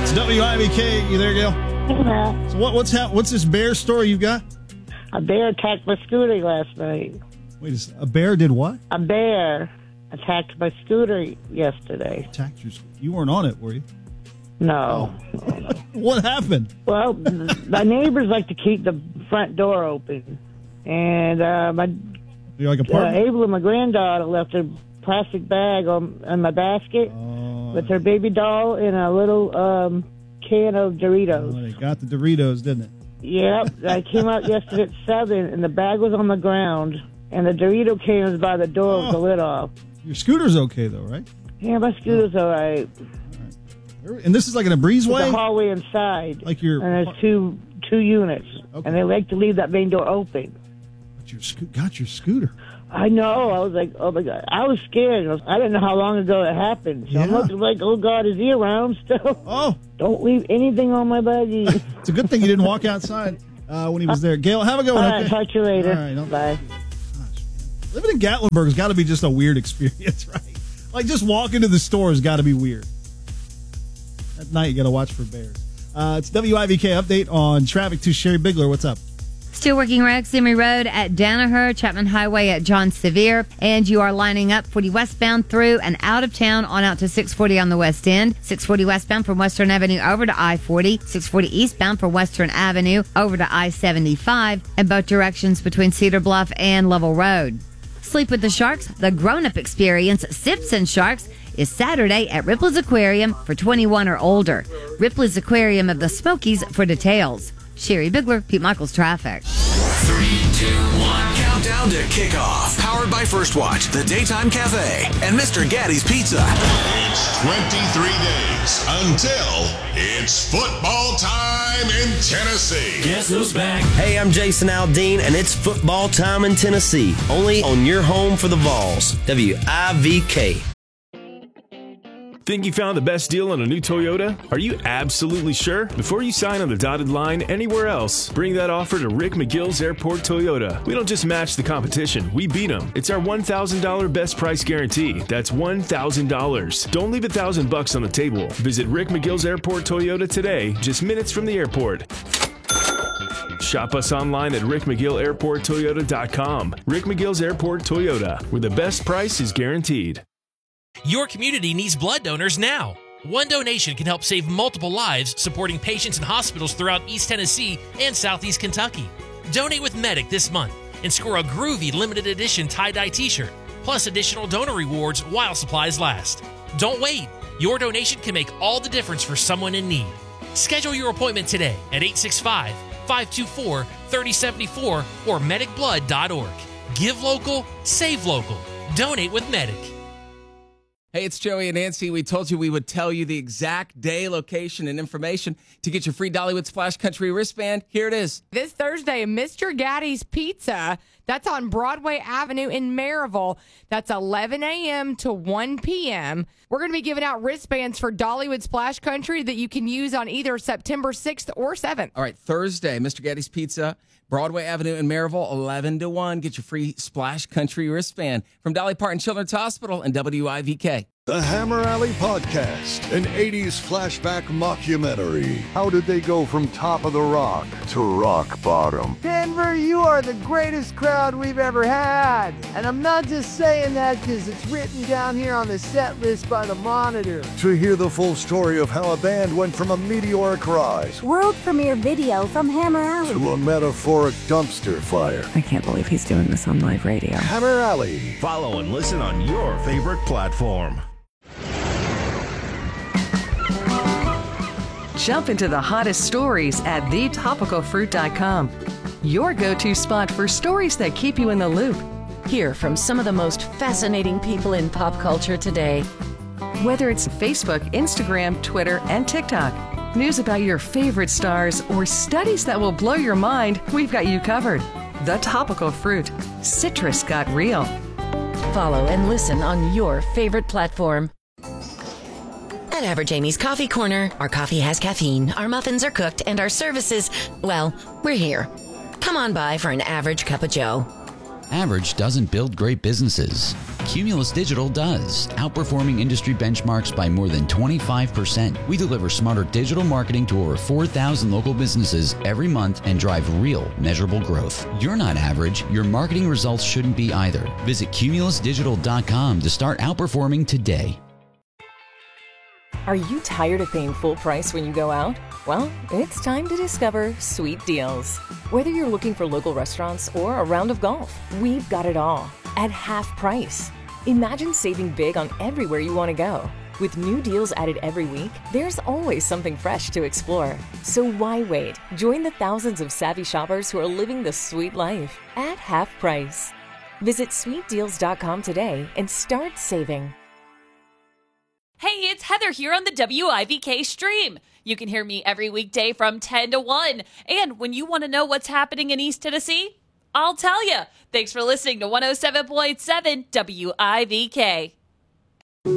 It's WIVK. You there, Gail? Yeah. So what's this bear story you've got? A bear attacked my scooter last night. Wait, a bear did what? A bear attacked my scooter yesterday. Attacked your scooter? You weren't on it, were you? No. What happened? Well, my neighbors like to keep the front door open. And You're like a partner? Abel and my granddaughter left a plastic bag on my basket with her baby doll and a little can of Doritos. Oh, they got the Doritos, didn't it? Yep. I came out yesterday at 7, and the bag was on the ground, and the Dorito can was by the door with the lid off. Your scooter's okay, though, right? Yeah, my scooter's all right. And this is like in a breezeway? There's a hallway inside. Like your... And there's two units. Okay. And they like to leave that main door open. But you got your scooter. I know. I was like, oh, my God. I was scared. I didn't know how long ago it happened. So I'm looking like, oh, God, is he around still? Oh. Don't leave anything on my buggy. It's a good thing you didn't walk outside when he was there. Gail, have a good one. All right, Okay? talk to you later. All right, bye. Gosh, living in Gatlinburg has got to be just a weird experience, right? Like, just walking to the store has got to be weird. At night, you got to watch for bears. It's WIVK update on traffic to Sherry Bigler. What's up? Still working wrecks, Emory Road at Danaher, Chapman Highway at John Sevier, and you are lining up 40 westbound through and out of town on out to 640 on the west end, 640 westbound from Western Avenue over to I-40, 640 eastbound from Western Avenue over to I-75, and both directions between Cedar Bluff and Level Road. Sleep with the Sharks, the grown-up experience, Sips and Sharks, is Saturday at Ripley's Aquarium for 21 or older. Ripley's Aquarium of the Smokies for details. Sherry Bigler, Pete Michaels Traffic. 3, 2, 1, countdown to kickoff. Powered by First Watch, The Daytime Cafe, and Mr. Gaddy's Pizza. It's 23 days until it's football time in Tennessee. Guess who's back? Hey, I'm Jason Aldean, and it's football time in Tennessee. Only on your home for the Vols. WIVK. Think you found the best deal on a new Toyota? Are you absolutely sure? Before you sign on the dotted line anywhere else, bring that offer to Rick McGill's Airport Toyota. We don't just match the competition, we beat them. It's our $1,000 best price guarantee. That's $1,000. Don't leave $1,000 on the table. Visit Rick McGill's Airport Toyota today, just minutes from the airport. Shop us online at rickmcgillairporttoyota.com. Rick McGill's Airport Toyota, where the best price is guaranteed. Your community needs blood donors now. One donation can help save multiple lives, supporting patients in hospitals throughout East Tennessee and Southeast Kentucky. Donate with Medic this month and score a groovy limited edition tie-dye t-shirt, plus additional donor rewards while supplies last. Don't wait. Your donation can make all the difference for someone in need. Schedule your appointment today at 865-524-3074 or medicblood.org. Give local, save local. Donate with Medic. Hey, it's Joey and Nancy. We told you we would tell you the exact day, location, and information to get your free Dollywood Splash Country wristband. Here it is. This Thursday, Mr. Gaddy's Pizza. That's on Broadway Avenue in Maryville. That's 11 a.m. to 1 p.m. We're going to be giving out wristbands for Dollywood Splash Country that you can use on either September 6th or 7th. All right, Thursday, Mr. Gaddy's Pizza, Broadway Avenue in Maryville, 11 to 1. Get your free Splash Country wristband from Dolly Parton Children's Hospital and WIVK. The Hammer Alley Podcast, an 80s flashback mockumentary. How did they go from top of the rock to rock bottom? Denver, you are the greatest crowd we've ever had. And I'm not just saying that because it's written down here on the set list by the Monitor. To hear the full story of how a band went from a meteoric rise, world premiere video from Hammer Alley, to a metaphoric dumpster fire. I can't believe he's doing this on live radio. Hammer Alley. Follow and listen on your favorite platform. Jump into the hottest stories at thetopicalfruit.com. Your go-to spot for stories that keep you in the loop. Hear from some of the most fascinating people in pop culture today. Whether it's Facebook, Instagram, Twitter, and TikTok, news about your favorite stars, or studies that will blow your mind, we've got you covered. The Topical Fruit. Citrus got real. Follow and listen on your favorite platform. At Average Amy's Coffee Corner, our coffee has caffeine, our muffins are cooked, and our services, well, we're here. Come on by for an average cup of joe. Average doesn't build great businesses. Cumulus Digital does, outperforming industry benchmarks by more than 25%. We deliver smarter digital marketing to over 4,000 local businesses every month and drive real, measurable growth. You're not average. Your marketing results shouldn't be either. Visit cumulusdigital.com to start outperforming today. Are you tired of paying full price when you go out? Well, it's time to discover Sweet Deals. Whether you're looking for local restaurants or a round of golf, we've got it all at half price. Imagine saving big on everywhere you want to go. With new deals added every week, there's always something fresh to explore. So why wait? Join the thousands of savvy shoppers who are living the sweet life at half price. Visit sweetdeals.com today and start saving. Hey, it's Heather here on the WIVK stream. You can hear me every weekday from 10 to 1. And when you want to know what's happening in East Tennessee, I'll tell you. Thanks for listening to 107.7 WIVK.